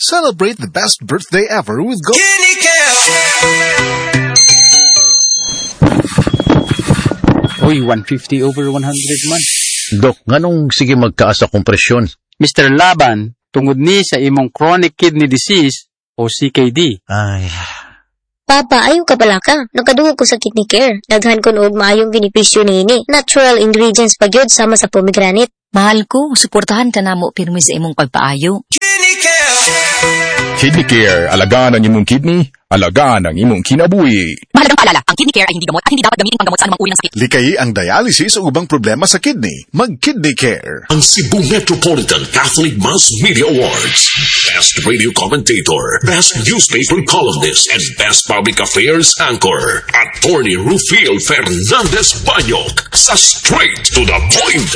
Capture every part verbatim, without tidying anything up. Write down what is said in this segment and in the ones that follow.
Celebrate the best birthday ever with Go... Uy, one fifty over one hundred man. Dok, nganong sige magtaas akong presyon? Mister Laban, tungod ni sa imong chronic kidney disease o C K D. Ay... Papa, ayaw ka pala ka. Nagkadugo ko sa kidney care. Daghan ko noog maayong benepisyo niini. Natural ingredients pa gyud sama sa pomegranate. Mahal ko, suportahan ka na mo pirmi sa imong pagpaayo. Kidney Care! Kidney Care, alagaan ang imong kidney, alagaan ang imong kinabuhi. Mahalagang paalala, ang kidney care ay hindi gamot at hindi dapat gamitin panggamot sa anumang uri ng sakit. Likay ang dialysis o ubang problema sa kidney. Mag-Kidney Care. Ang Cebu Metropolitan Catholic Mass Media Awards. Best Radio Commentator, Best Newspaper Columnist, and Best Public Affairs Anchor. Attorney Rufil Fernandez Banyok sa Straight to the Point.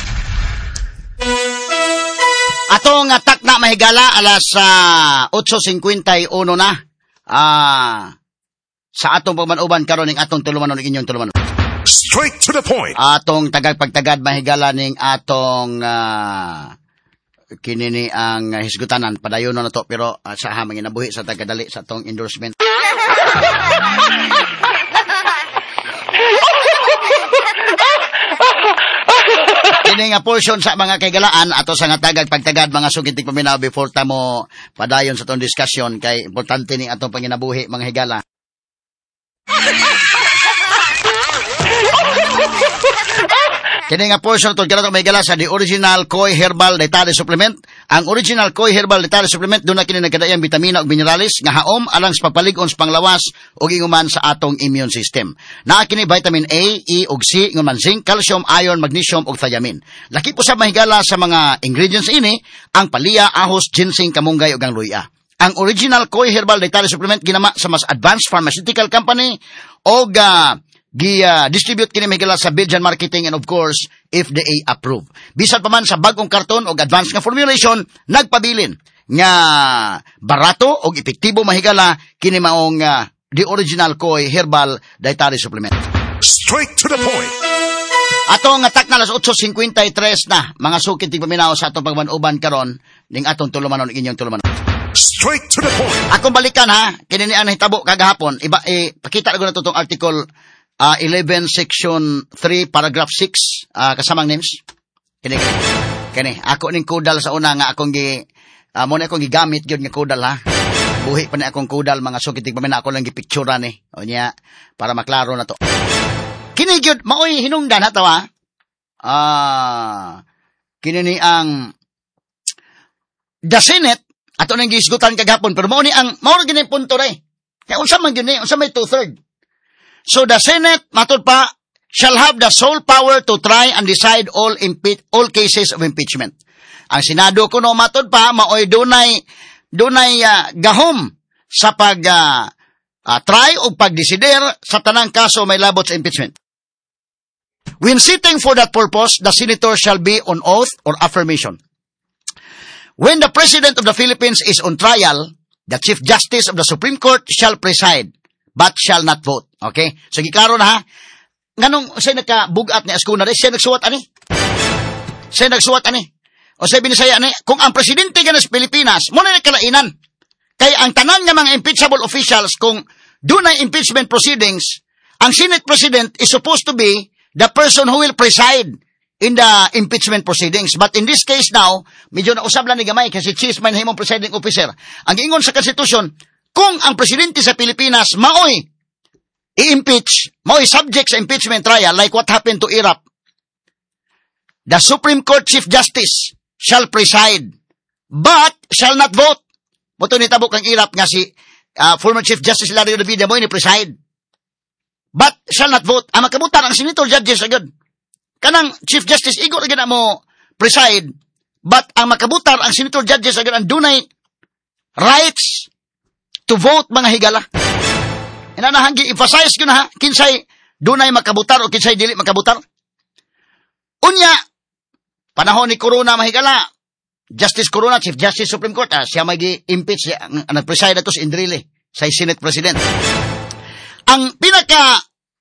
Atong atak na mahigala alas uh, eight fifty-one na. Ah, sa atong pagmanuban karon ning atong tulumanon ning inyong tulumanon. Straight to the point. Atong tagag pagtagad mahigala ning atong uh, kinini ang uh, hisgutanan padayon na to pero uh, sa hamang inabuhi sa tagadali sa atong endorsement. Kini nga portion sa mga kaigalaan ato sa nga tagag pagtagad mga sugitig paminaw before ta mo padayon sa tong diskusyon kay importante ning atong panginabuhi mga higala. Kini nga portion tod kanato may higala sa the original Koi Herbal Dietary Supplement. Ang original Koi Herbal Dietary Supplement doon na kini nagkadayang bitamina ug minerales nga haom alang sa pagpalig-on sa panglawas ug inguman sa atong immune system. Naa kini vitamin A, E ug C nguman zinc, calcium, iron, magnesium ug thiamine. Laki po sa mahigala sa mga ingredients ini ang palya, ahos, ginseng, kamunggay ug ang luya. Ang original Koi Herbal Dietary Supplement ginama sa mas advanced pharmaceutical company og uh, gi-distribute kini mahigala sa Belgian Marketing and of course F D A approved. Bisan pa man sa bagong karton og advanced nga formulation nagpabilin nga barato og epektibo mahigala kini maong uh, the original Koi Herbal Dietary Supplement. Straight to the point. Atong atak na alas eight fifty-three na mga sukit tig paminaw sa atong pagmanuban karon ning atong tulumanon inyong tulumanon. Straight to the point. Akong balikan ha, kini ni ang hitabo kagahapon. Iba eh pakita ko na to tong article uh, eleven section three paragraph six uh, kasamang names. Kini kini ako ning kudal sa una nga akong gi uh, mo na akong gigamit gyud nga kudal ha. Buhi pa ni akong kudal mga sukitig paminaw ako lang gipictura ni. O niya para maklaro na to. Kini gyud maoy hinungdan ha tawa. Ah, kini ni ang the Senate ato nang gisgutan kagapon pero mao ni ang mao gini punto ray. Kaya unsa man gyud ni unsa may two-third. So the Senate matud pa shall have the sole power to try and decide all impeach all cases of impeachment. Ang Senado kuno matud pa maoy dunay dunay uh, gahom sa pag uh, uh, try o pagdesider sa tanang kaso may labot sa impeachment. When sitting for that purpose, the senator shall be on oath or affirmation. When the President of the Philippines is on trial, the Chief Justice of the Supreme Court shall preside, but shall not vote. Okay? So, giklaro na ha. Nganong, siya nagkabugat ni Ascuna, siya nagsuwat ani? Siya nagsuwat ani? O sabi ni saya ani, kung ang Presidente ka sa Pilipinas, muna na kalainan. Kaya ang tanan nga mga impeachable officials, kung doon ay impeachment proceedings, ang Senate President is supposed to be the person who will preside in the impeachment proceedings. But in this case now, medyo nausab lang ni gamay kasi chief man himong presiding officer. Ang ingon sa konstitusyon, kung ang presidente sa Pilipinas maoy i-impeach, maoy subject sa impeachment trial like what happened to Iraq, the Supreme Court Chief Justice shall preside but shall not vote. Buto ni tabok ang Iraq nga si uh, former Chief Justice Larry Olavide mo ni preside but shall not vote. Ang makabutan ang senator judges agad. Kanang Chief Justice Igor agad na mo preside, but ang makabutar ang senator judges agad ang dunay rights to vote mga higala. Inanahanggi emphasize ko na ha, kinsay dunay makabutar o kinsay dili makabutar. Unya, panahon ni Corona mahigala, Justice Corona, Chief Justice Supreme Court, ah, siya may gi-impeach, ang nag-preside na to si Indrile, sa Senate President. Ang pinaka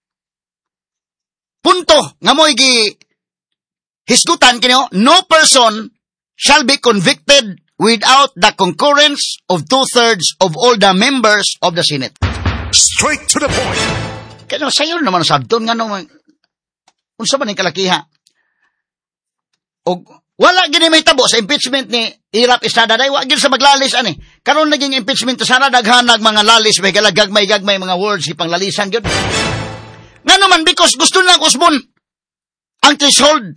punto nga mo igi hisgutan kini no person shall be convicted without the concurrence of two-thirds of all the members of the Senate. Straight to the point. Kaya sayo naman sa doon nga nung, unsa man yung kalakiha. O, wala gini may tabo sa impeachment ni Irap Estrada day, wala gini sa maglalis, ani. Karon naging impeachment, sana daghanag mga lalis, may galagagmay-gagmay mga words, ipang lalisan yun. Nga naman, because gusto lang usbon ang threshold.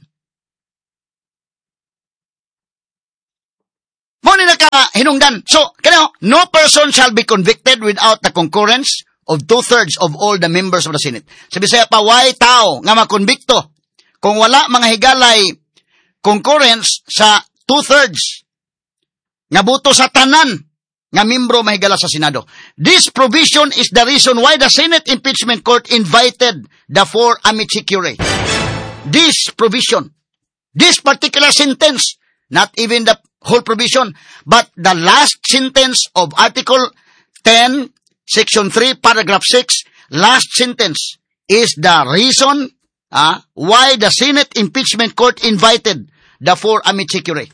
Muna na ka hinungdan. So, kaya no person shall be convicted without the concurrence of two-thirds of all the members of the Senate. Sa Bisaya pa, why tao nga makonbikto kung wala mga higalay concurrence sa two-thirds nga buto sa tanan nga membro mahigala sa Senado. This provision is the reason why the Senate Impeachment Court invited the four amici curiae. This provision, this particular sentence, not even the whole provision, but the last sentence of Article ten, Section three, Paragraph six, last sentence is the reason uh, why the Senate Impeachment Court invited the four amici curiae.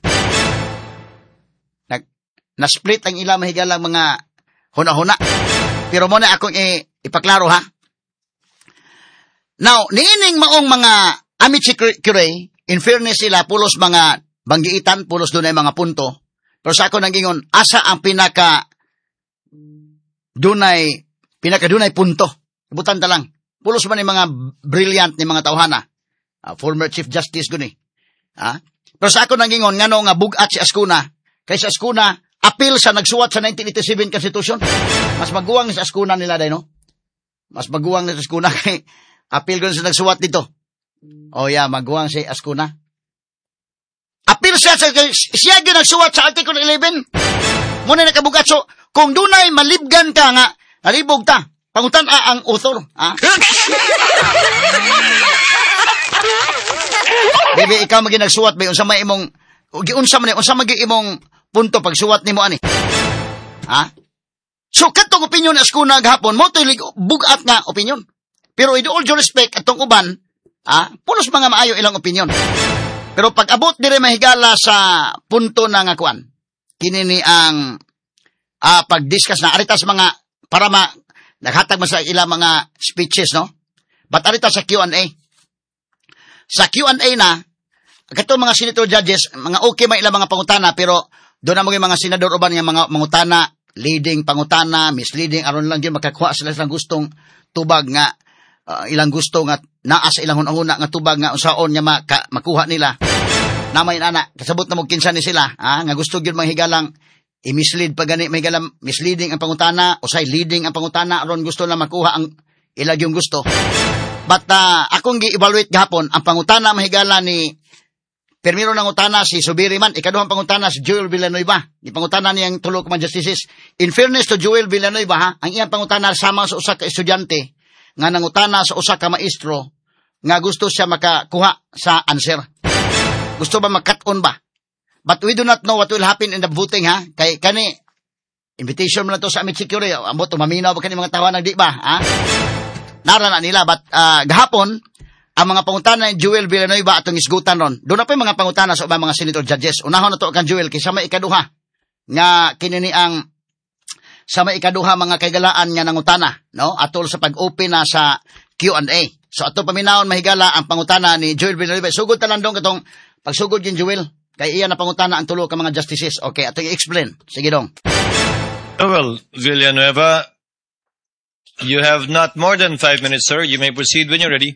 Nag, na-split ang ilang mahigalang mga huna-huna. Pero muna akong i- ipaklaro ha. Now, niining maong mga amici curiae, in fairness sila, pulos mga banggiitan, pulos doon ay mga punto. Pero sa ako nangingon, asa ang pinaka dunay, pinaka dunay punto. Ibutan ta lang. Pulos man yung mga brilliant ni mga tawhana. Uh, former Chief Justice guni. Ha? Pero sa ako nangingon, nga no nga bugat si Ascuna, kay si Ascuna, appeal sa nagsuwat sa nineteen eighty-seven Constitution. Mas maguwang si Ascuna nila day, no? Mas maguwang si Ascuna kay appeal ko sa nagsuwat dito. Oh yeah, maguwang si Ascuna. Appeal siya sa, siya yun nagsuwat sa Article eleven. Muna nakabugat. So, kung dunay malibgan ka nga, nalibog ta, pangutan a ang author. Ha? Bibi, ikaw magi nagsuwat, ba, unsa may imong, unsa man, unsa magi imong punto pagsuwat nimo ani. Ha? So, katong opinion na Ascuna gahapon, mo to'y bugat nga opinion. Pero with all due respect, atong uban, ha, pulos mga maayo ilang opinion. Pero pag abot dire mahigala sa punto na nga kuan, kinini ang uh, pag-discuss na arita sa mga para ma naghatag man sa ilang mga speeches, no? But arita sa Q and A. Sa Q and A na kato mga senator judges, mga okay man ilang mga pangutana, pero doon na mga mga senador uban nga mga mangutana, leading pangutana, misleading aron lang gyud makakuha sila ng gustong tubag nga uh, ilang gusto nga naa sa ilang hunahuna nga tubag nga unsaon nga maka, makuha nila. Namay nana, kasabot na mo kinsa ni sila, ha? Nga gusto gyud manghigalang i-mislead pa gani, mahigalang misleading ang pangutana, usay leading ang pangutana aron gusto na makuha ang ilag yung gusto. But uh, akong gi-evaluate gahapon ang pangutana mahigala ni Permiro ng utana si Subiri man, ikaduhang pangutana si Joel Villanueva. Di pangutana niyang tulo ka mga justices. In fairness to Joel Villanueva, ha, ang iyang pangutana sama sa usa ka estudyante nga nangutana sa usa ka maestro nga gusto siya makakuha sa answer. Gusto ba mag-cut-on ba? But we do not know what will happen in the voting, ha? Kay kani invitation mo na to sa Amit Security. Amo to maminaw ba kani mga tawanan di ba, ha? Nara na nila, but uh, gahapon ang mga pangutana ni Joel Villanueva atong isgutan ron. Doon na pa yung mga pangutana sa mga senator judges. Unahon na to kang Joel, kaysa may ikaduha nga kinini ang sa may ikaduha mga kaigalaan nga nangutana, no? Atol sa pag-open na sa Q and A. So ato paminawon mahigala ang pangutana ni Joel Villanueva. Sugod ta lang dong katong pagsugod yung Joel. Kay iya na pangutana ang tulo ka mga justices. Okay, ato i-explain. Sige dong. Well, Villanueva, you have not more than five minutes, sir. You may proceed when you're ready.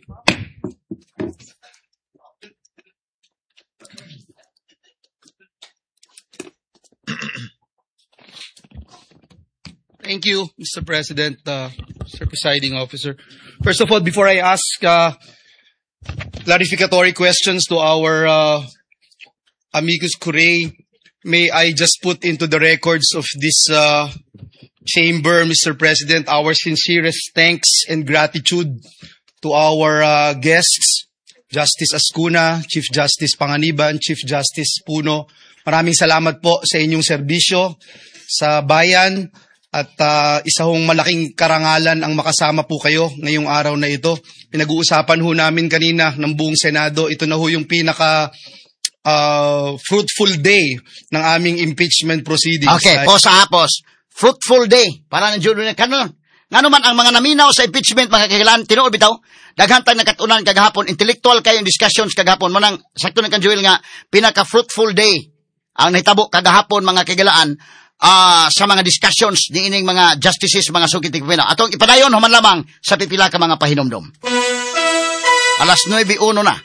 Thank you, Mister President, uh, Mister Presiding Officer. First of all, before I ask uh, clarificatory questions to our uh, amicus curiae, may I just put into the records of this uh, chamber, Mister President, our sincerest thanks and gratitude to our uh, guests, Justice Ascuna, Chief Justice Panganiban, Chief Justice Puno. Maraming salamat po sa inyong serbisyo sa bayan. At uh, isa hong malaking karangalan ang makasama po kayo ngayong araw na ito. Pinag-uusapan ho namin kanina ng buong Senado. Ito na ho yung pinaka uh, fruitful day ng aming impeachment proceedings. Okay, Like- pause ha, pause. Fruitful day. Para ng Judo na kanon. Nga naman, ang mga naminaw sa impeachment, mga kagilan, tinuod bitaw, daghantang nakatunan kagahapon, intellectual kayong discussions kagahapon, manang, sakto na kan Joel nga, pinaka-fruitful day, ang nahitabo kagahapon, mga kagilaan, ah sa mga discussions ni ining mga justices, mga sukitig pina. Atong ipadayon, human lamang sa pipila ka mga pahinomdom. Alas nueve uno na.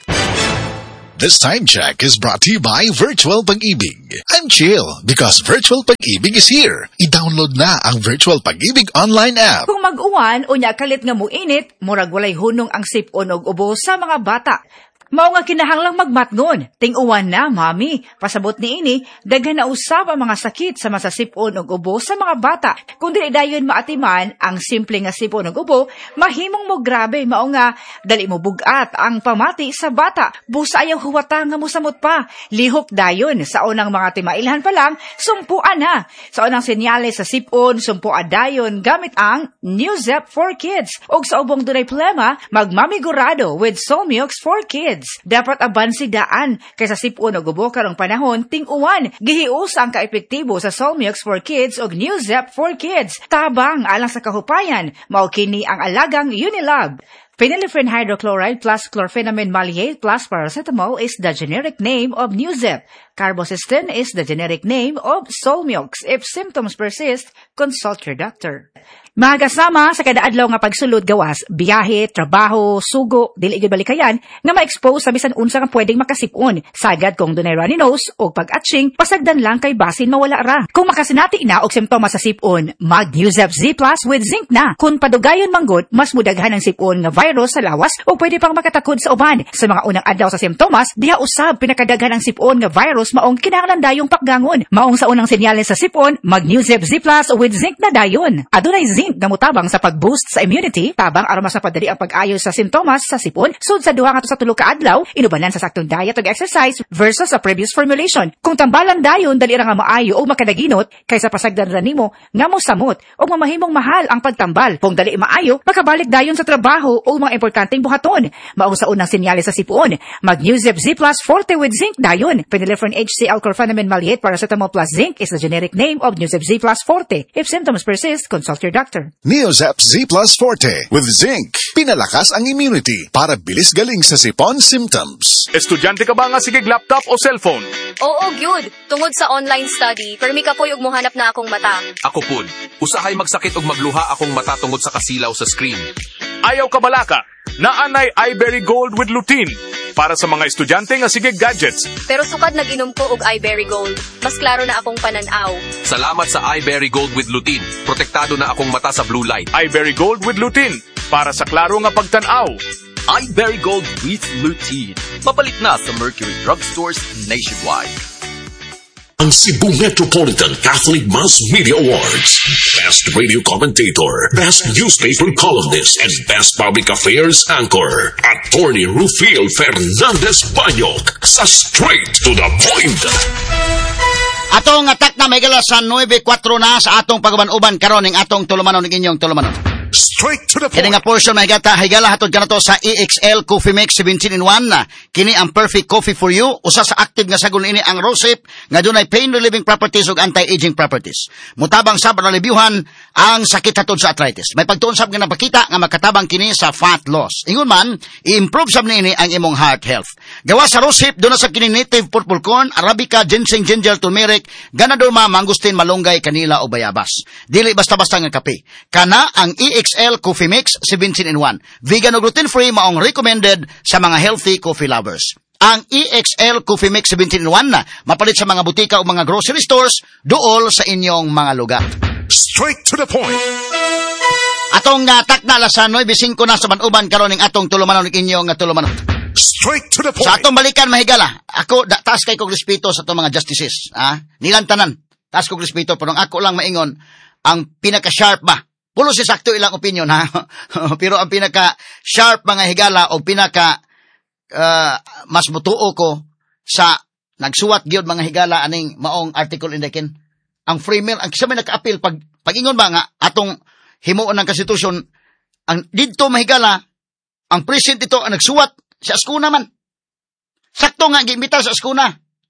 This time check is brought to you by Virtual Pag-ibig. I'm chill because Virtual Pag-ibig is here. I-download na ang Virtual Pag-ibig online app. Kung mag-uwan o nya kalit nga muinit, murag walay hunong ang sipon og ubo sa mga bata. Mao nga kinahanglang magmatngon. Ting-uwan na, mami. Pasabot ni ini, daghan na usab ang mga sakit sa masasipon og ubo sa mga bata. Kung dili dayon maatiman ang simple nga sipon og ubo, mahimong mo grabe. Mao nga dali mo bugat ang pamati sa bata. Busa ayaw huwata nga mosamot pa. Lihok dayon sa unang mga timailhan pa lang, sumpuan na. Sa unang senyales sa sipon, sumpuan dayon gamit ang Newzep for Kids. Og sa ubong dunay plema, magmamigurado with Solmiox for Kids. Dapat abansidaan kaysa sipon o gubo karong panahon ting-uwan. Gihius ang kaepektibo sa Solmiox for Kids og Newzep for Kids. Tabang alang sa kahupayan, mao kini ang alagang Unilab. Phenylephrine hydrochloride plus chlorpheniramine maleate plus paracetamol is the generic name of Newzep. Carbocisteine is the generic name of Solmiox. If symptoms persist, consult your doctor. Magasama sa kada adlaw nga pagsulod gawas, biyahe, trabaho, sugo, dili gyud balikayan nga ma-expose sa bisan unsa nga pwedeng makasipon. Sagad kung dunay runny nose o pag-atching, pasagdan lang kay basin mawala ra. Kung makasinati na og simptomas sa sipon, mag Newzep Z Plus with zinc na. Kung padugayon manggod, mas mudaghan ang sipon nga virus sa lawas o pwede pang makatakod sa uban. Sa mga unang adlaw sa simptomas, diha usab pinakadaghan ang sipon nga virus maong kinahanglan dayong pakgangon. Maong sa unang senyales sa sipon, mag Newzep Z Plus with zinc na dayon. Adunay zinc nga motabang sa pag-boost sa immunity, tabang aron mas mapadali ang pag-ayo sa simptomas sa sipon sud sa duha nga to sa tulo ka adlaw, inubanan sa saktong diet ug exercise versus a previous formulation. Kung tambalan dayon dali ra nga maayo o makadaginot kaysa pasagdan ra nimo nga mosamot o mamahimong mahal ang pagtambal. Kung dali maayo, makabalik dayon sa trabaho o mga importanteng buhaton. Maong sa unang senyales sa sipon, mag Newzep Z Plus Forte with zinc dayon. Phenylephrine H C L chlorpheniramine maleate paracetamol plus zinc is the generic name of Newzep Z Plus Forte. If symptoms persist, consult your doctor. Newzep Z Plus Forte with zinc. Pinalakas ang immunity para bilis galing sa sipon symptoms. Estudyante ka ba nga sigig laptop o cellphone? Oo, gyud. Tungod sa online study, permi ka po'y og mohanap na akong mata. Ako pud, usahay magsakit og magluha akong mata tungod sa kasilaw sa screen. Ayaw ka balaka, naanay iBerry Gold with lutein para sa mga estudyante nga sigig gadgets. Pero sukad nag-inom ko og iBerry Gold. Mas klaro na akong pananaw. Salamat sa iBerry Gold with lutein. Protektado na akong mata sa blue light. iBerry Gold with lutein para sa klaro nga pagtanaw. iBerry Gold with lutein. Mapalit na sa Mercury Drugstores nationwide. Ang Cebu Metropolitan Catholic Mass Media Awards. Best Radio Commentator, Best Newspaper Columnist, and Best Public Affairs Anchor. Attorney Rufil Fernandez Banyok sa Straight to the Point. Atong atak na may gala sa nueve four na sa atong pagaban-uban karon ning atong tulumanon ning inyong tulumanon. Straight to the point. Kini nga portion may gata higala hatod kanato sa E X L Coffee Mix seventeen in one na. Kini ang perfect coffee for you. Usa sa active nga sagon ini ang rosehip nga dunay pain relieving properties ug anti-aging properties. Mutabang sab na reviewhan ang sakit hatod sa arthritis. May pagtuon sab nga napakita nga makatabang kini sa fat loss. Ingon man, i-improve sab niini ang imong heart health. Gawa sa rosehip duna sa kini native purple corn, arabica, ginseng, ginger, turmeric, ganadorma, mangustin, malunggay, kanila o bayabas. Dili basta-basta nga kape. Kana ang E X L Coffee Mix seventeen in one. Vegan o gluten-free maong recommended sa mga healthy coffee lovers. Ang E X L Coffee Mix seventeen in one na mapalit sa mga butika o mga grocery stores dool sa inyong mga lugar. Straight to the point. Atong uh, takna la sa nueve five na sa banuban karon ning atong tulumanon ning inyong nga tulumanon. Straight to the point. Sa atong balikan mahigala. Ako da, taas kay kog respeto sa atong mga justices, ha? Nilang tanan. Taas kog respeto pero ako lang maingon ang pinaka-sharp ba. Pulo si sakto ilang opinion, ha? Pero ang pinaka-sharp mga higala o pinaka uh, mas mutuo ko sa nagsuwat gyud mga higala aning maong article in the kin. Ang free meal, ang kisa may naka-appeal pag pag-ingon ba nga atong himuon ng konstitusyon, ang didto mahigala, ang president dito ang nagsuwat sa Askuna man. Sakto nga giimbita sa Askuna.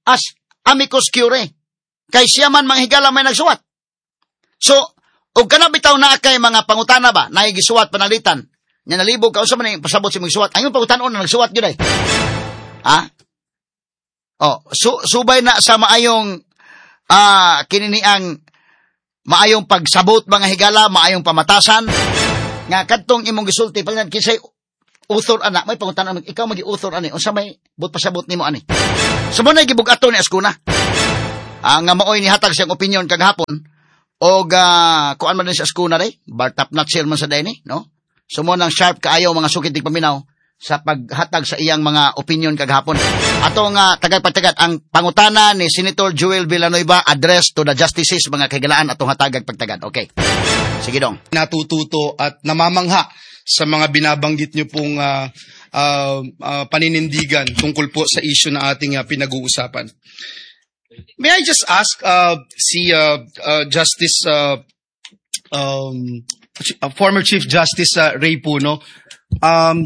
as amicus curiae. Kay siya man manghigala may nagsuwat. So, og kana bitaw na kay mga pangutana ba, na gisuwat panalitan, nya nalibog ka, unsa man yung pasabot si magsuwat, ayun pangutanon na nagsuwat yun ay. Ha? Oh, su subay na sa maayong, ah, kinini ang, maayong pagsabot mga higala, maayong pamatasan, nga kadtong imong gisulti, pag kisay, author ana, may pangutanon, ikaw magi-author ani, unsa may but pasabot nimo ani. So mo na gibugato ni Ascuna. Ang nga maoy ni hatag siyang opinion kagahapon og uh, kuan man din sa Ascuna day, bar top notch man sa day ni, no? So mo nang sharp kaayo mga sukitig paminaw sa paghatag sa iyang mga opinion kagahapon. Ato nga tagapagtagat ang pangutana ni Senator Joel Villanueva address to the justices mga kahigalaan atong hatagag pagtagad. Okay. Sige dong. Natututo at namamangha sa mga binabanggit niyo pong uh, uh, uh, paninindigan tungkol po sa issue na ating uh, pinag-uusapan. May I just ask uh, si uh, uh, Justice uh, um, uh, former Chief Justice uh, Ray Puno, um,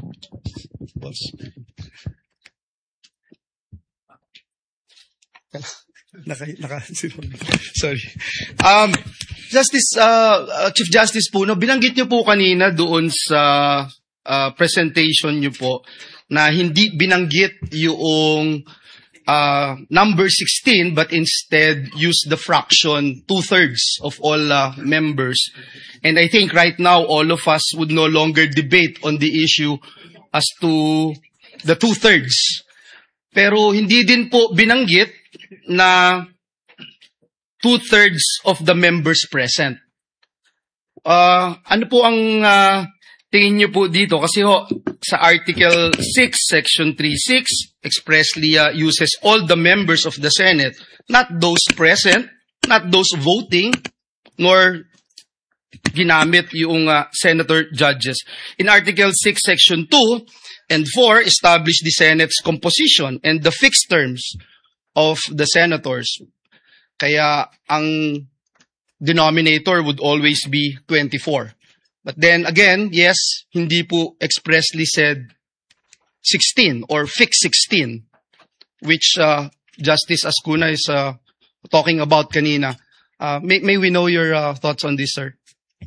naka, naka, sorry. Um, Justice, uh, uh, Chief Justice Puno, binanggit niyo po kanina doon sa uh, presentation niyo po na hindi binanggit yung uh, number sixteen but instead use the fraction two-thirds of all uh, members. And I think right now all of us would no longer debate on the issue as to the two-thirds. Pero hindi din po binanggit na two-thirds of the members present. Uh, ano po ang uh, tingin niyo po dito? Kasi ho, sa Article six, Section three six, expressly uh, uses all the members of the Senate, not those present, not those voting, nor ginamit yung uh, senator judges. In Article six, Section two and four, establish the Senate's composition and the fixed terms of the senators. Kaya ang denominator would always be twenty-four. But then again, yes, hindi po expressly said sixteen or fixed sixteen, which uh, Justice Ascuna is uh, talking about kanina. Uh, may, may we know your uh, thoughts on this, sir?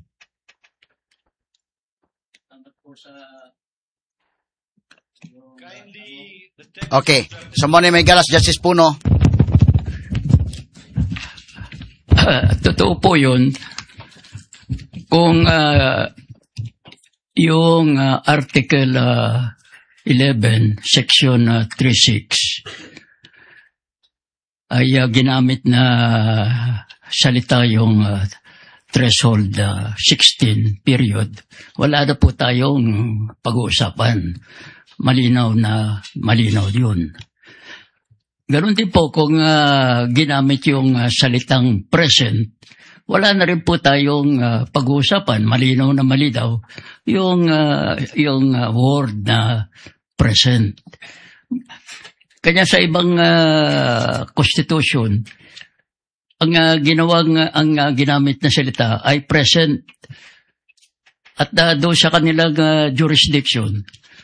Okay. So mo ni may galas, Justice Puno. Uh, totoo po yun. Kung uh, yung uh, Article uh, eleven, Section uh, three six ay uh, ginamit na salita yung uh, threshold uh, sixteen period, wala na po tayong pag-uusapan. Malinaw na malinaw yun. Ganon din po kung uh, ginamit yung uh, salitang present, wala na rin po tayong uh, pag-uusapan. Malinaw na malinaw yung, uh, yung uh, word na present. Kanya sa ibang uh, constitution, ang uh, ginawang, uh, ang uh, ginamit na salita ay present. At uh, doon sa kanilang uh, jurisdiction,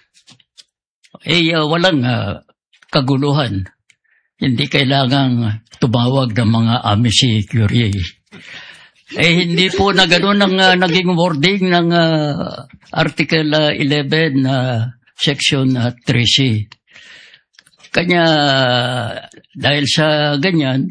eh uh, walang uh, kaguluhan. Hindi kailangang tumawag ng mga amici curiae. Eh, hindi po na gano'n ang uh, naging wording ng uh, Article uh, eleven, uh, Section uh, three C. Kanya, dahil sa ganyan,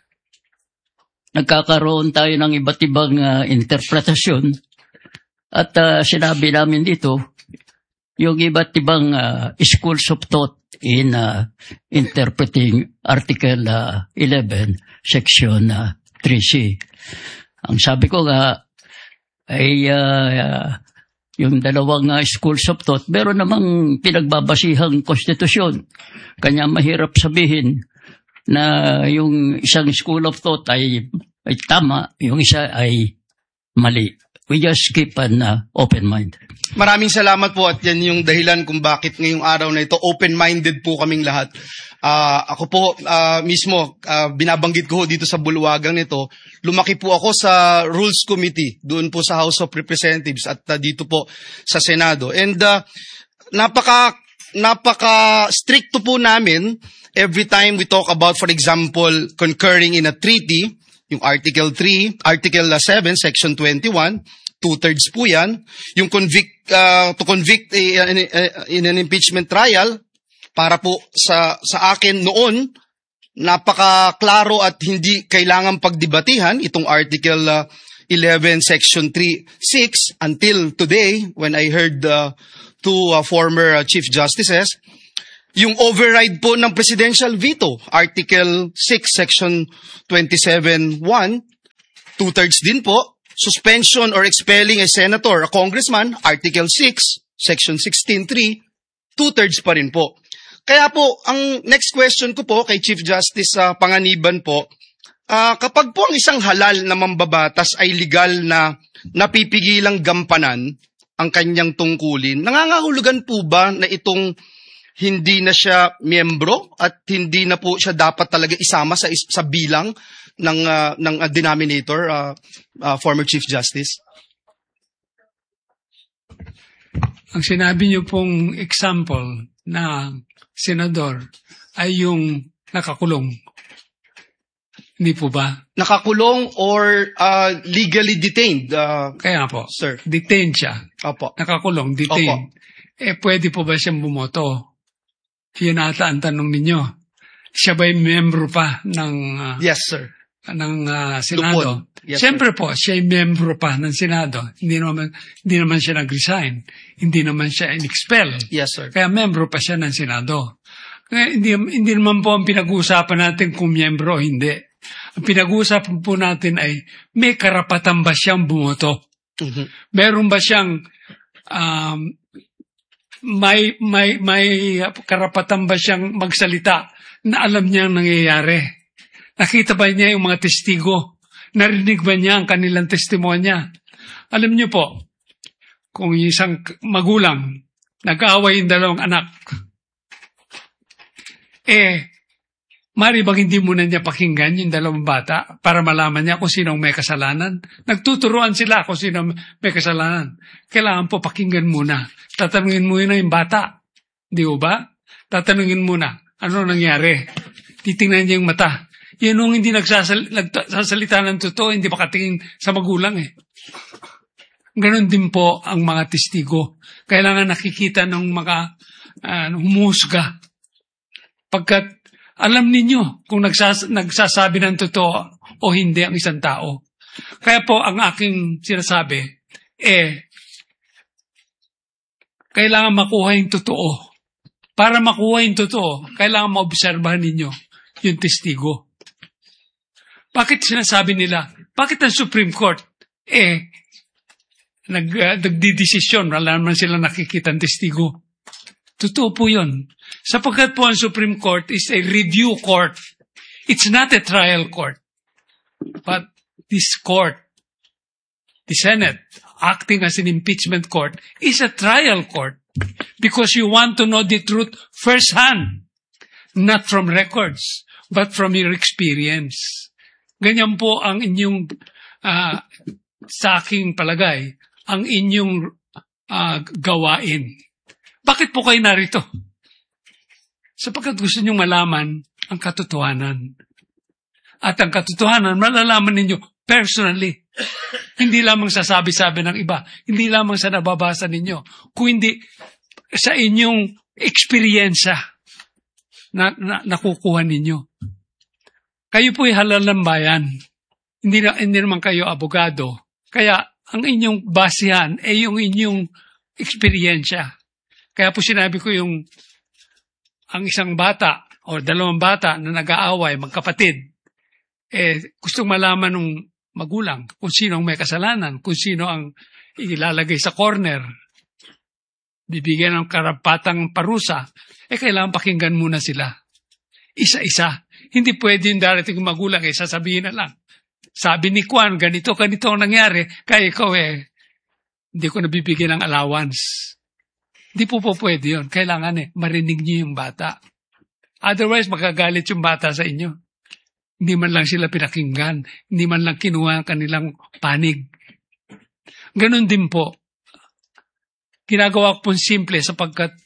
nagkakaroon tayo ng iba't ibang uh, interpretasyon at uh, sinabi namin dito, yung iba't ibang uh, schools of thought in uh, interpreting Article uh, eleven, Section uh, three C. Ang sabi ko nga ay uh, uh, yung dalawang uh, schools of thought, meron namang pinagbabasihang konstitusyon. Kanya mahirap sabihin na yung isang school of thought ay, ay tama, yung isa ay mali. We just keep an uh, open mind. Maraming salamat po at yan yung dahilan kung bakit ngayong araw na ito open-minded po kaming lahat. Uh, ako po uh, mismo, uh, binabanggit ko dito sa bulwagang nito, lumaki po ako sa Rules Committee, doon po sa House of Representatives at uh, dito po sa Senado. And uh, napaka napaka-stricto po namin every time we talk about, for example, concurring in a treaty, yung Article three, Article seven, Section twenty-one, two-thirds po yan. Yung convict, uh, to convict uh, in, uh, in an impeachment trial, para po sa, sa akin noon, napaka-klaro at hindi kailangan pagdebatihan itong Article uh, eleven, Section three, six, until today, when I heard uh, two uh, former uh, Chief Justices, yung override po ng presidential veto, Article six, Section twenty-seven, one, two-thirds din po, suspension or expelling a senator, a congressman, Article six, Section sixteen, three, two-thirds pa rin po. Kaya po, ang next question ko po kay Chief Justice uh, Panganiban po, uh, kapag po ang isang halal na mambabatas ay legal na napipigilang gampanan ang kanyang tungkulin, nangangahulugan po ba na itong hindi na siya miyembro at hindi na po siya dapat talaga isama sa sa bilang ng uh, ng uh, denominator, uh, uh, former Chief Justice? Ang sinabi niyo pong example na senador ay yung nakakulong. Hindi po ba? Nakakulong or uh, legally detained? Uh, Kaya po, sir. Detained siya. Opo. Nakakulong, detained. Opo. Eh, pwede po ba siyang bumoto? Yun ata ang tanong ninyo. Siya ba'y membro pa ng uh, yes, sir. ng uh, Senado? Yes, Siyempre sir. po, siya ay membro pa ng Senado. Hindi naman, hindi naman siya nag-resign. Hindi naman siya in-expel. Yes, sir. Kaya membro pa siya ng Senado. Kaya hindi, hindi naman po ang pinag-uusapan natin kung membro o hindi. Ang pinag-uusapan po natin ay may karapatan ba siyang bumoto? Mm-hmm. Meron ba siyang um, may may may karapatan ba siyang magsalita na alam niya ang nangyayari? Nakita ba niya yung mga testigo? Narinig ba niya ang kanilang testimonya? Alam niyo po, kung isang magulang nag-aaway yung dalawang anak, eh, mari bang hindi muna niya pakinggan yung dalawang bata para malaman niya kung sino may kasalanan? Nagtuturuan sila kung sino may kasalanan. Kailangan po pakinggan muna. Tatanungin muna yung bata. Di ba? Tatanungin muna, ano nangyari? Titingnan niya yung mata. Yan nung hindi nagsasal- nagsasalita ng totoo, hindi makatingin sa magulang eh. Ganon din po ang mga testigo. Kailangan nakikita ng mga uh, humusga. Pagkat alam ninyo kung nagsas- nagsasabi ng totoo o hindi ang isang tao. Kaya po ang aking sinasabi, eh, kailangan makuha yung totoo. Para makuha yung totoo, kailangan maobserbahan ninyo yung testigo. Bakit sinasabi nila? Bakit ang Supreme Court, eh, nag, uh, nagdidesisyon, wala naman sila nakikita ng testigo. Totoo po yun. Sapagkat po ang Supreme Court is a review court. It's not a trial court. But this court, the Senate, acting as an impeachment court, is a trial court. Because you want to know the truth firsthand. Not from records, but from your experience. Ganyan po ang inyong, uh, sa aking palagay, ang inyong uh, gawain. Bakit po kayo narito? Sapagkat gusto niyong malaman ang katotohanan. At ang katotohanan, malalaman ninyo personally. Hindi lamang sa sabi-sabi ng iba. Hindi lamang sa nababasa ninyo. Kung hindi sa inyong eksperyensya na, na nakukuha ninyo. Kayo po'y halal ng bayan. Hindi, na, hindi naman kayo abogado. Kaya ang inyong basihan ay yung inyong eksperyensya. Kaya po sinabi ko yung ang isang bata o dalawang bata na nag-aaway, magkapatid, eh gustong malaman ng magulang kung sino ang may kasalanan, kung sino ang ilalagay sa corner, bibigyan ng karapatang parusa, eh kailangan pakinggan muna sila. Isa-isa. Hindi pwede yung darating magulang eh, sasabihin na lang. Sabi ni Juan, ganito, ganito ang nangyari, kaya ikaw eh, hindi ko nabibigyan ng allowance. Hindi po po pwede yun. Kailangan eh, marinig niyo yung bata. Otherwise, magagalit yung bata sa inyo. Hindi man lang sila pinakinggan. Hindi man lang kinuha ang kanilang panig. Ganon din po. Ginagawa ko po simple sapagkat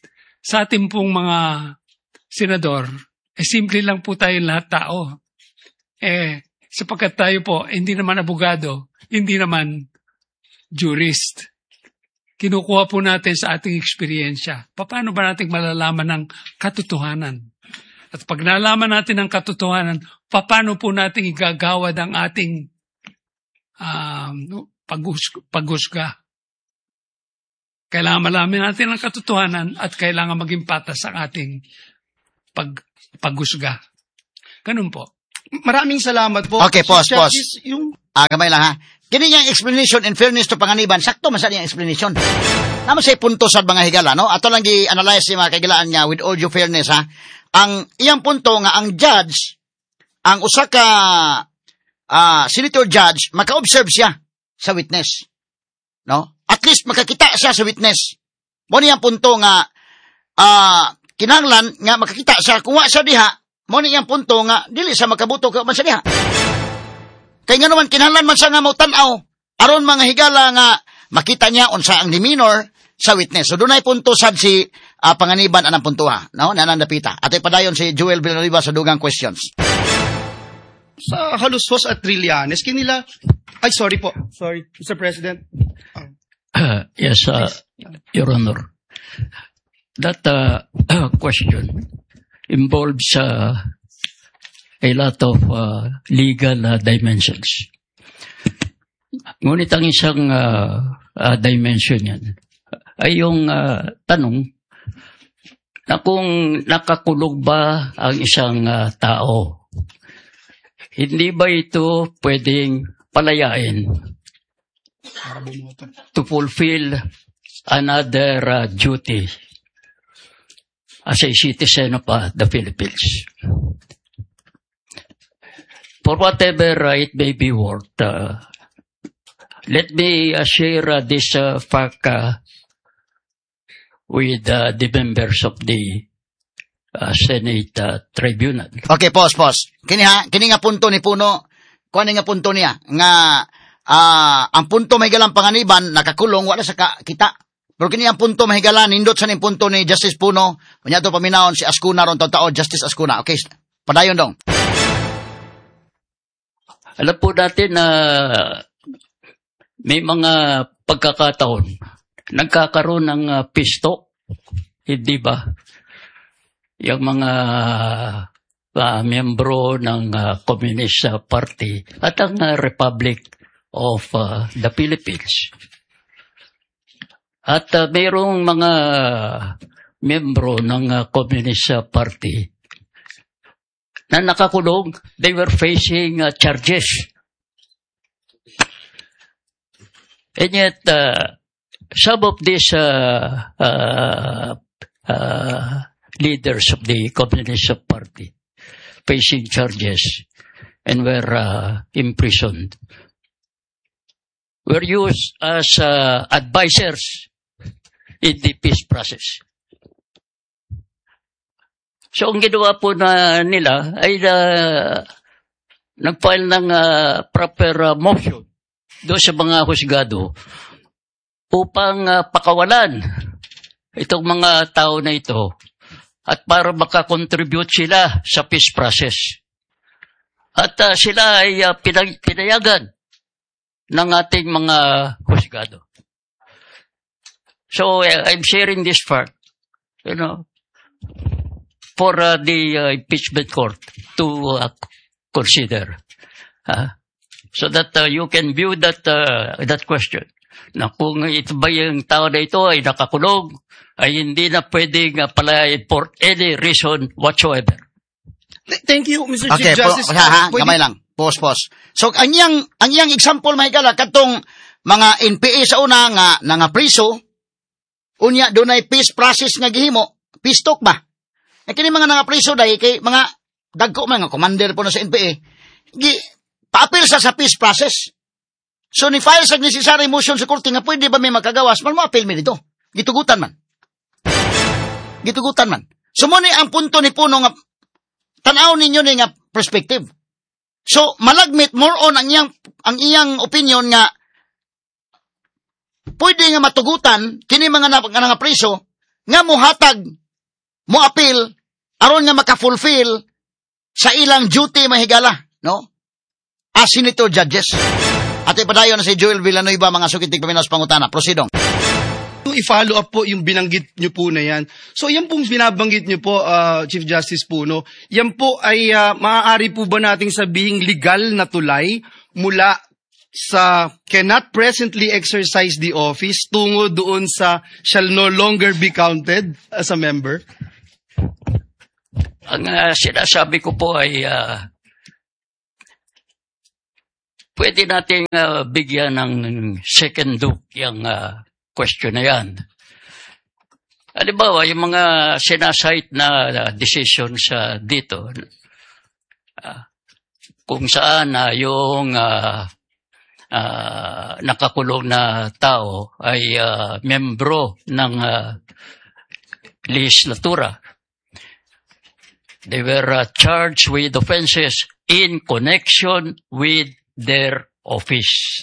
sa ating pong mga senador, eh simple lang po tayong lahat tao. Eh, sapagkat tayo po, hindi naman abogado, hindi naman jurist. Kinukuha po natin sa ating eksperyensya. Paano ba natin malalaman ng katotohanan? At pag nalaman natin ang katotohanan, paano po natin igagawad ang ating um, paghus- paghusga? Kailangan malaman natin ang katotohanan at kailangan maging patas ang ating pag, paghusga. Ganun po. Maraming salamat po. Okay, pause, Chief pause. Justice, Yung... Ah, kamay lang ha. Kini niyang explanation in fairness to Panganiban, sakto man sa niyang explanation. Naman say punto sa mga higala, no? Ato lang gi-analyze si mga kagilaan niya with all due fairness, ha? Ang iyang punto nga, ang judge, ang usa ka uh, senator judge, maka-observe siya sa witness. No? At least makakita siya sa witness. Mo niyang punto nga, uh, kinahanglan nga makakita siya, kung wa siya diha, mo niyang punto nga, dili sa makabuto ka man siya diha. Kaya nga naman, kinahanglan man siya nga mautanaw, aron mga higala nga makita niya unsa ang demeanor sa witness. So, doon ay punto sad si uh, Panganiban anang puntuha. No? Nanandapita. At ipadayon si Joel Villarriba sa dugang questions. Sa Halusos at Trillanes, kinila... Ay, sorry po. Sorry, Mister President. Uh, yes, uh, Your Honor. That uh, uh, question involves uh, a lot of uh, legal uh, dimensions. Ngunit ang isang uh, uh, dimension yan ay yung uh, tanong na kung nakakulog ba ang isang uh, tao. Hindi ba ito pwedeng palayain to fulfill another uh, duty as a citizen of uh, the Philippines? For whatever uh, it may be worth, uh, let me uh, share uh, this uh, fact uh, with uh, the members of the uh, Senate uh, Tribunal. Okay, pause, pause. Kini ha, kini nga punto ni Puno, kuan nga punto niya, nga uh, ang punto may galang Panganiban, nakakulong, wala sa ka, kita. Pero kini ang punto mahigalan, nindot sa ning punto ni Justice Puno, kunya to paminaon si Ascuna ron tao, Justice Ascuna. Okay, padayon dong. Alam po natin na uh, may mga pagkakataon nagkakaroon ng uh, pisto, hindi ba? Yung mga uh, miyembro ng uh, Communist uh, Party at ang uh, Republic of uh, the Philippines. At uh, mayroong mga miyembro ng uh, Communist uh, Party na nakakulong, they were facing uh, charges. And yet, uh, some of these uh, uh, uh, leaders of the Communist Party facing charges and were uh, imprisoned were used as uh, advisors in the peace process. So, ang ginawa po na nila ay uh, nag-file ng uh, proper uh, motion doon sa mga husgado upang uh, pakawalan itong mga tao na ito at para makakontribute sila sa peace process. At uh, sila ay uh, pinay- pinayagan ng ating mga husgado. So, uh, I'm sharing this part, you know, for uh, the uh, impeachment court to uh, consider. Uh, so that uh, you can view that uh, that question. Na kung ito ba yung tao na ito ay nakakulong, ay hindi na pwedeng uh, palayain for any reason whatsoever. Thank you, Mister Okay, Chief Justice. po, ha, ha, gamay lang. Pause, pause. So, ang iyang, ang iyang example, mahigala, katong mga N P A sa una nga, na nga priso, unya, doon ay peace process nga gihimo, peace talk ba? Eh, kini mga nga priso dahi, kay mga dagko, mga commander po na sa N P A, gi, paapil sa sa peace process. So, ni-file sa necessary motion sa korte nga, pwede ba may makagawas? Man mo apil mi dito. Gitugutan man. Gitugutan man. So, muna ang punto ni Puno nga, tanaw ninyo ni nga perspective. So, malagmit more on ang iyang, ang iyang opinion nga, pwede nga matugutan, kini mga nga nga priso, nga muhatag mo appeal aron nga maka-fulfill sa ilang duty mahigala, no? As senator judges. At ipadayon na si Joel Villanueva, mga sukitig Paminas Pangutana. Proceedong. I-follow up po yung binanggit nyo po na yan. So yan pong binabanggit nyo po, uh, Chief Justice Puno, yan po ay uh, maaari po ba nating sabihing legal na tulay mula sa cannot presently exercise the office tungo doon sa shall no longer be counted as a member? Ang uh, sinasabi ko po ay uh, pwede nating uh, bigyan ng second look yung uh, question na yan. Halimbawa, yung mga sinasite na uh, decisions uh, dito, uh, kung saan uh, yung uh, uh, nakakulong na tao ay uh, membro ng uh, legislatura. They were uh, charged with offenses in connection with their office.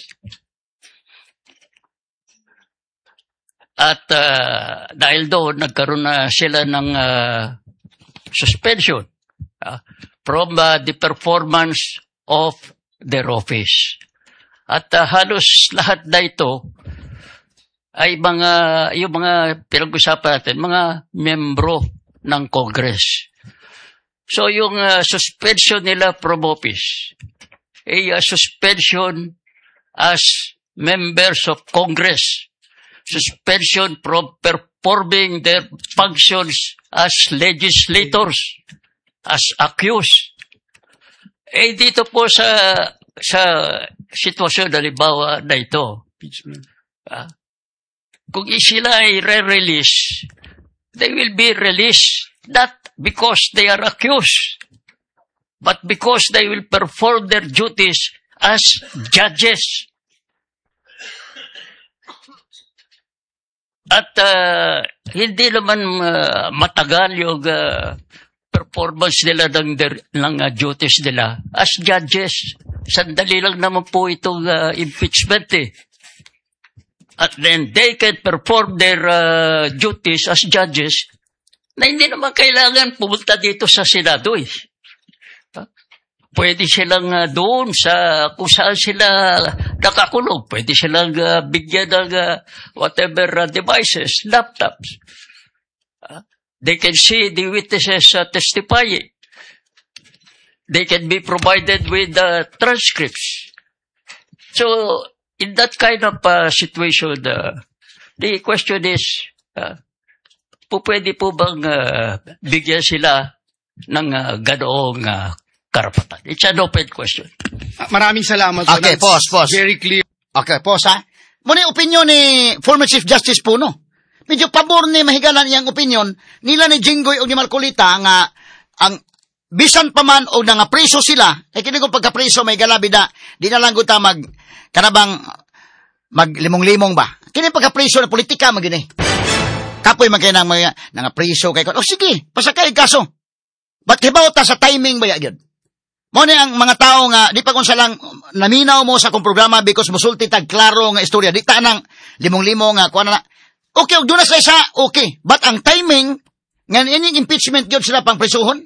At uh, dahil doon, nagkaroon na sila ng uh, suspension uh, from uh, the performance of their office. At uh, halos lahat na ito ay mga, yung mga pinag-usapan natin, mga membro ng Congress. So yung uh, suspension nila from office, ay uh, suspension as members of Congress, suspension from performing their functions as legislators, as accused. Eh dito po sa sa sitwasyon halimbawa na ito, ah, kung sila ay re-release, they will be released not because they are accused, but because they will perform their duties as judges. At uh, hindi naman uh, matagal yung uh, performance nila ng, ng uh, duties nila as judges. Sandali lang naman po itong uh, impeachment eh. At then they can perform their uh, duties as judges na hindi naman kailangan pumunta dito sa Senado eh. Pwede silang uh, doon sa kung saan sila nakakulong. Pwede silang uh, bigyan ng uh, whatever uh, devices, laptops. Uh, they can see the witnesses uh, testifying. They can be provided with uh, transcripts. So, in that kind of uh, situation, uh, the question is, uh, po pwede po bang uh, bigyan sila ng uh, ganoong uh, karapatan? It's an open question. Maraming salamat. Okay, pause, pause. Very clear. Okay, pause ha. Muna yung opinion ni former Chief Justice Puno. Medyo pabor ni mahigalan niyang opinion nila ni Jinggoy o ni Marcolita nga ang bisan pa man o nga preso sila, eh kini kung pagka-preso may galabida, di na lang guta mag kanabang maglimong-limong ba. Kini pagka-preso na politika magini. Kapoy man kay nang mga nga preso kay. Oh sige, pasakay kaso. But hibaw ta sa timing ba gyud? Mo ni ang mga tao nga di pa kun sa lang naminaw mo sa akong programa because musulti tag klaro nga istorya. Di ta nang limong-limong nga kuan na. Okay, og duna sa isa, okay. But ang timing nga ining impeachment gyud sila pang presohon.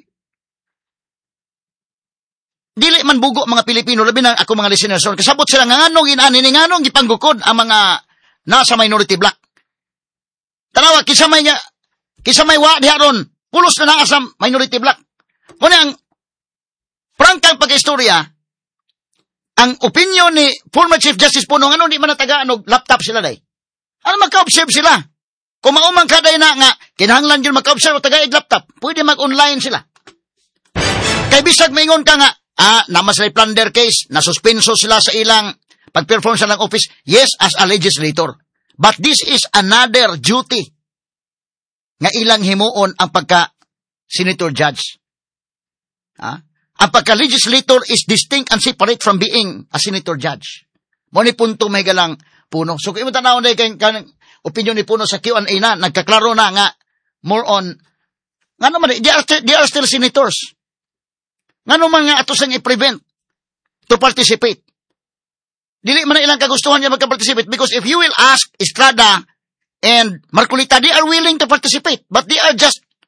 Dili man bugo mga Pilipino, labi na ako mga listeners. Kasabot sila nga nganong inani ni nganong gipanggukod ang mga nasa minority block. Tanawa kisa may nga kisa may wa diha ron, pulos na nang asam minority block. Muna ang prangkang pag-istorya, ang opinion ni former Chief Justice Puno, ano di man natagaan og laptop sila day. Ano magka-observe sila? Kung maumang kaday na nga, kinahanglan yun magka-observe o tagaig laptop, pwede mag-online sila. Kay bisag maingon ka nga, ah, naman sila plunder case, nasuspenso sila sa ilang pag-perform sa lang office, yes, as a legislator. But this is another duty nga ilang himuon ang pagka-senator judge. Ah? Ang pagka-legislator is distinct and separate from being a senator judge. Mo ni punto may galang Puno. So, kung imo tanaw na kay opinion ni Puno sa Q and A na, nagkaklaro na nga, more on, nga naman, they are, they are still senators. Nga naman nga ato sang i-prevent to participate. Dili man na ilang kagustuhan niya magka-participate because if you will ask Estrada and Marcolita, they are willing to participate, but they are just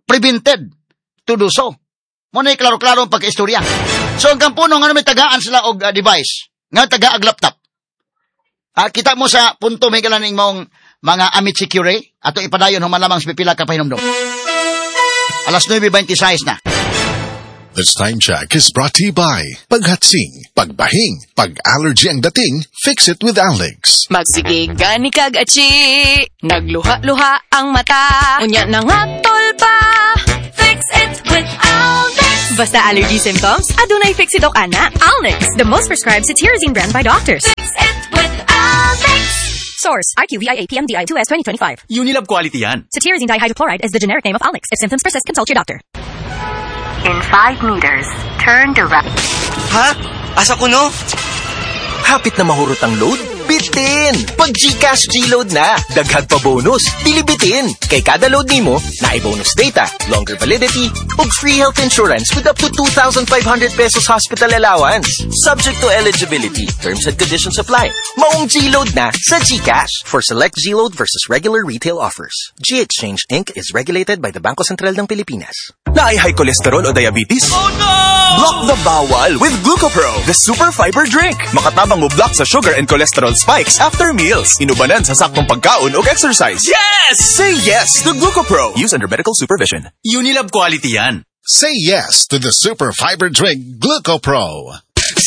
prevented to do so. Muna klaro-klaro ang pagka-istorya. So, ang kampuno nga may tagaan sila og uh, device, nga taga-ag laptop. Uh, kita mo sa punto may kalaning mong mga amit secure, ato ipadayon human lamang sa pipila ka pahinumdum. Alas nine twenty-six na. This time check is brought to you by Paghatsing, Pagbahing, Pag-allergy ang dating, fix it with Alex. Magsigig gani kag achi, nagluha-luha ang mata, unya nang hatol pa, fix it with Alex. Basta allergy symptoms, adunay fix it ana. Alex, the most prescribed cetirizine brand by doctors. Fix it with Alex. Source, I Q V I A P M D I two S twenty twenty-five. Unilab quality yan. Cetirizine dihydrochloride is the generic name of Alex. If symptoms persist, consult your doctor. In five meters, turn to right. Ha? Asa ko no? Hapit na mahurot ang load? Bitin! Pag GCash G-Load na, daghag pa bonus, bilibitin. Kay kada load nimo, na bonus data, longer validity, ug free health insurance with up to two thousand five hundred pesos hospital allowance. Subject to eligibility, terms and conditions apply. Maong G-Load na sa GCash. For select G-Load versus regular retail offers. G-Exchange Incorporated is regulated by the Bangko Sentral ng Pilipinas. Naay high cholesterol o diabetes? Oh no! Block the bawal with Glucopro, the super fiber drink. Makatabang mo block sa sugar and cholesterol spikes after meals. Inubanan sa saktong pagkaon o exercise. Yes! Say yes to Glucopro. Use under medical supervision. Unilab quality yan. Say yes to the super fiber drink Glucopro.